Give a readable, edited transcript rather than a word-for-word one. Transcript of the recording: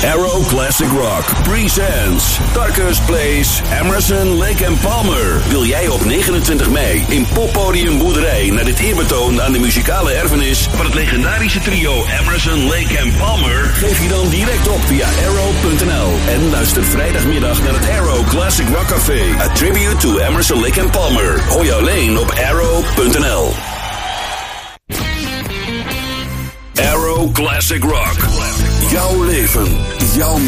Arrow Classic Rock presents Tarkus Plays Emerson, Lake & Palmer. Wil jij op 29 mei in Poppodium Boerderij naar dit eerbetoon aan de muzikale erfenis van het legendarische trio Emerson, Lake & Palmer? Geef je dan direct op via arrow.nl en luister vrijdagmiddag naar het Arrow Classic Rock Café. A tribute to Emerson, Lake & Palmer. Hoor je alleen op arrow.nl. Arrow Classic Rock. Jouw leven, jouw